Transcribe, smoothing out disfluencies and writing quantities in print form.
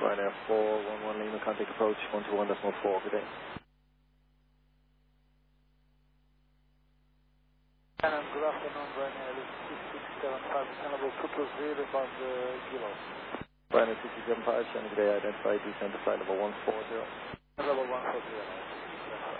Ryanair 411 Lima, contact approach 121.4, good day. And good afternoon, Ryanair 6675, level 220 about the kilo. Ryanair 6675, Channel, good day, identify descent to flight level 140. Level 140.